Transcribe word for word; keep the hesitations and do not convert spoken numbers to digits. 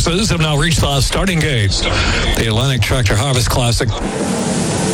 horses have now reached the starting gate. The Atlantic Tractor Harvest Classic.